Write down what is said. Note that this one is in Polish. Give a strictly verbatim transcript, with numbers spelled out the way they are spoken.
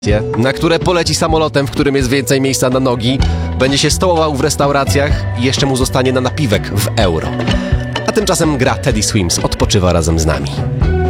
na które poleci samolotem, w którym jest więcej miejsca na nogi, będzie się stołował w restauracjach i jeszcze mu zostanie na napiwek w euro. A tymczasem gra Teddy Swims odpoczywa razem z nami.